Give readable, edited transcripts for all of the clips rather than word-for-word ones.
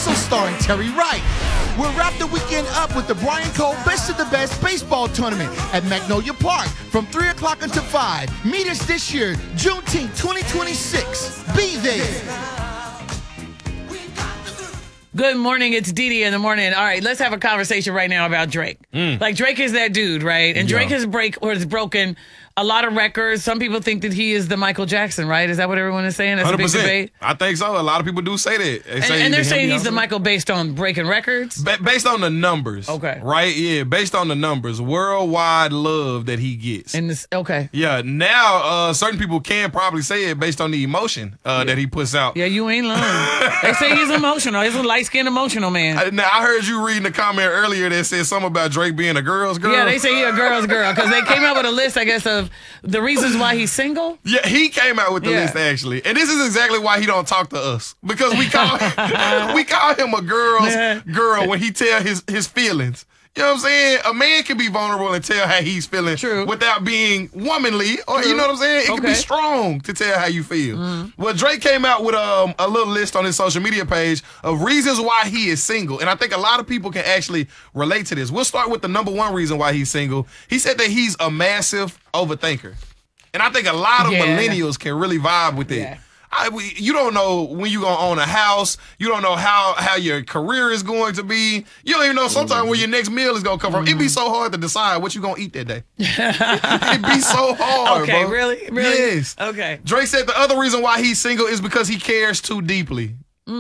also starring Terry Wright. We'll wrap the weekend up with the Brian Cole Best of the Best baseball tournament at Magnolia Park from 3 o'clock until 5. Meet us this year, Juneteenth 2026. Be there. Good morning, it's Dee Dee in the morning. All right, let's have a conversation right now about Drake. Like, Drake is that dude, right? And Drake has broken a lot of records. Some people think that he is the Michael Jackson, right? Is that what everyone is saying? That's 100%. A big debate. I think so. A lot of people do say that. And they're saying he's the Michael based on breaking records? Based on the numbers. Okay. Right? Yeah, based on the numbers. Worldwide love that he gets. Okay. Yeah, now certain people can probably say it based on the emotion that he puts out. Yeah, you ain't lying. They say he's emotional. He's a light-skinned emotional man. Now, I heard you reading a comment earlier that said something about Drake being a girl's girl. Yeah, they say he's a girl's girl because they came out with a list, I guess, of the reasons why he's single. Yeah, he came out with the list, actually. And this is exactly why he don't talk to us. Because we call him a girl's girl when he tell his feelings. You know what I'm saying? A man can be vulnerable and tell how he's feeling without being womanly. Or you know what I'm saying? It can be strong to tell how you feel. Well, Drake came out with a little list on his social media page of reasons why he is single. And I think a lot of people can actually relate to this. We'll start with the number one reason why he's single. He said that he's a massive overthinker. And I think a lot of millennials can really vibe with it. Yeah. You don't know when you're going to own a house. You don't know how your career is going to be. You don't even know sometimes where your next meal is going to come from. It'd be so hard to decide what you're going to eat that day. It'd be so hard, Okay, bro. Really? Yes. Okay. Drake said the other reason why he's single is because he cares too deeply.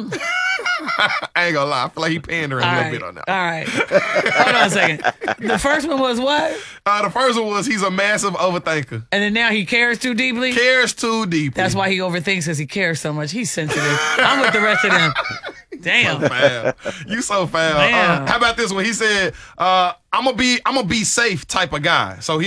I ain't gonna lie. I feel like he pandering a little bit on that. All right. Hold on a second. The first one was what? The first one was he's a massive overthinker. And then now he cares too deeply? Cares too deeply. That's why he overthinks, because he cares so much. He's sensitive. I'm with the rest of them. Damn. So foul. You so foul. How about this one? He said, I'm gonna be safe type of guy. So he